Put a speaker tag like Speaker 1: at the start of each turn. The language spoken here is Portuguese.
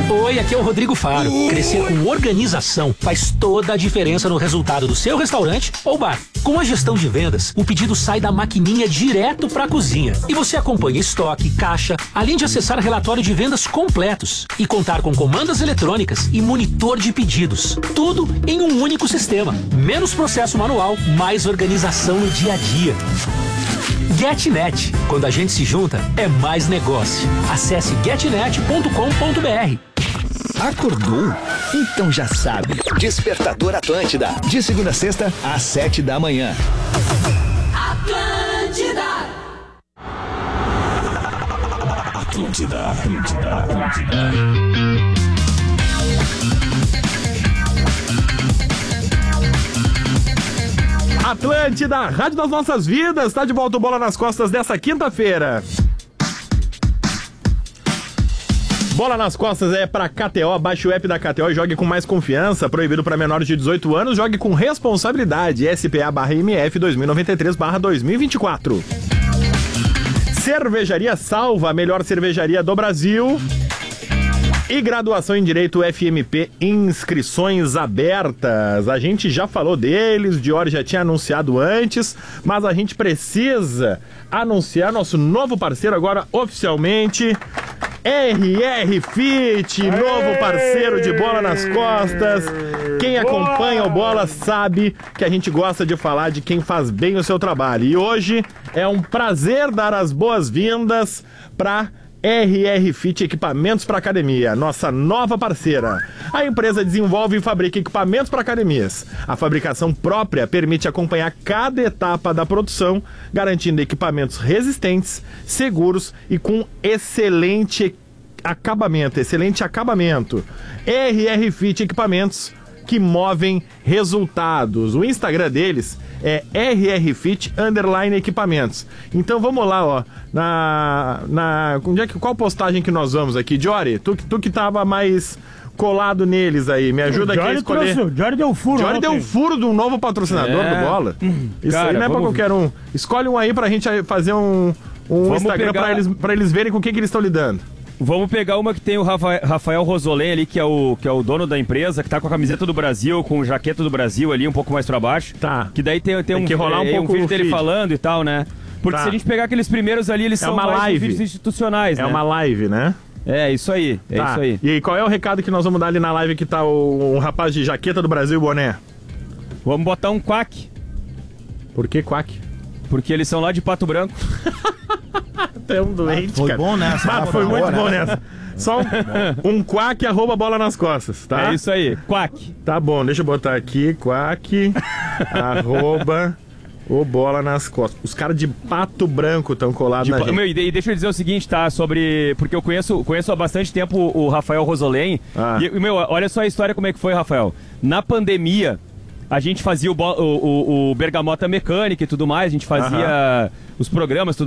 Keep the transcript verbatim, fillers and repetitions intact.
Speaker 1: Oi, aqui é o Rodrigo Faro. Crescer com organização faz toda a diferença no resultado do seu restaurante ou bar. Com a gestão de vendas, o pedido sai da maquininha direto para a cozinha. E você acompanha estoque, caixa, além de acessar relatório de vendas completos e contar com comandas eletrônicas e monitor de pedidos. Tudo em um único sistema. Menos processo manual, mais organização no dia a dia. GetNet. Quando a gente se junta, é mais negócio. Acesse getnet ponto com ponto br.
Speaker 2: Acordou? Então já sabe. Despertador Atlântida. De segunda a sexta, às sete da manhã.
Speaker 3: Atlântida.
Speaker 2: Atlântida, Atlântida, Atlântida.
Speaker 4: Atlântida, Rádio das Nossas Vidas, tá de volta o Bola nas Costas dessa quinta-feira. Bola nas Costas é pra K T O, baixe o app da K T O e jogue com mais confiança. Proibido para menores de dezoito anos, jogue com responsabilidade. S P A barra M F dois mil e noventa e três barra dois mil e vinte e quatro. Cervejaria Salva, a melhor cervejaria do Brasil. E graduação em Direito F M P, inscrições abertas. A gente já falou deles, o Diori já tinha anunciado antes, mas a gente precisa anunciar nosso novo parceiro agora oficialmente. R R Fit, novo parceiro de Bola nas Costas. Quem acompanha o Bola sabe que a gente gosta de falar de quem faz bem o seu trabalho. E hoje é um prazer dar as boas-vindas para R R Fit Equipamentos para Academia, nossa nova parceira. A empresa desenvolve e fabrica equipamentos para academias. A fabricação própria permite acompanhar cada etapa da produção, garantindo equipamentos resistentes, seguros e com excelente acabamento, excelente acabamento. R R Fit Equipamentos que movem resultados. O Instagram deles é R R Fit underline equipamentos. Então vamos lá, ó. Na, na, onde é que, qual postagem que nós vamos aqui? Jory, tu, tu que tava mais colado neles aí, me ajuda aqui a escolher.
Speaker 5: Trouxe, o Jory deu furo.
Speaker 4: Jory deu furo de um novo patrocinador
Speaker 6: É.
Speaker 4: do Bola. Isso
Speaker 6: Cara,
Speaker 4: aí não é pra
Speaker 6: vamos-
Speaker 4: qualquer um. Escolhe um aí pra gente fazer um, um
Speaker 6: Vamos
Speaker 4: Instagram
Speaker 6: pegar-
Speaker 4: pra, eles, pra eles verem com o que, que eles estão lidando.
Speaker 6: Vamos pegar uma que tem o Rafa- Rafael Rosolém ali, que é, o, que é o dono da empresa, que tá com a camiseta do Brasil, com o jaqueta do Brasil ali, um pouco mais pra baixo.
Speaker 4: Tá.
Speaker 6: Que daí tem, tem,
Speaker 4: Tem
Speaker 6: um,
Speaker 4: que rolar um
Speaker 6: é,
Speaker 4: pouco
Speaker 6: vídeo
Speaker 4: o
Speaker 6: dele
Speaker 4: feed.
Speaker 6: falando e tal, né? Porque
Speaker 4: Tá.
Speaker 6: se a gente pegar aqueles primeiros ali, eles
Speaker 4: É
Speaker 6: são
Speaker 4: uma
Speaker 6: mais
Speaker 4: live.
Speaker 6: vídeos institucionais,
Speaker 4: É
Speaker 6: né?
Speaker 4: uma live, né?
Speaker 6: É, isso aí, é
Speaker 4: Tá.
Speaker 6: isso aí.
Speaker 4: E aí, qual é o recado que nós vamos dar ali na live que tá o, um rapaz de jaqueta do Brasil e boné?
Speaker 6: Vamos botar um quack,
Speaker 4: Por que quack?
Speaker 6: porque eles são lá de Pato Branco.
Speaker 4: Até um doente,
Speaker 5: Foi
Speaker 4: cara.
Speaker 5: bom nessa.
Speaker 4: Ah,
Speaker 5: né?
Speaker 4: foi muito
Speaker 5: boa,
Speaker 4: bom
Speaker 5: né?
Speaker 4: nessa. Só um, um quack arroba bola nas costas, tá?
Speaker 6: É isso aí, quack.
Speaker 4: Tá bom, deixa eu botar aqui, quack, arroba, o bola nas costas. Os caras de Pato Branco estão colados
Speaker 6: De
Speaker 4: na
Speaker 6: pa-
Speaker 4: gente.
Speaker 6: meu, e de- e deixa eu dizer o seguinte, tá? Sobre. Porque eu conheço, conheço há bastante tempo o o Rafael Rosolém.
Speaker 4: Ah.
Speaker 6: E, e, meu, olha só a história como é que foi, Rafael. Na pandemia, a gente fazia o, bo- o, o, o Bergamota Mecânica e tudo mais, a gente fazia os programas, tudo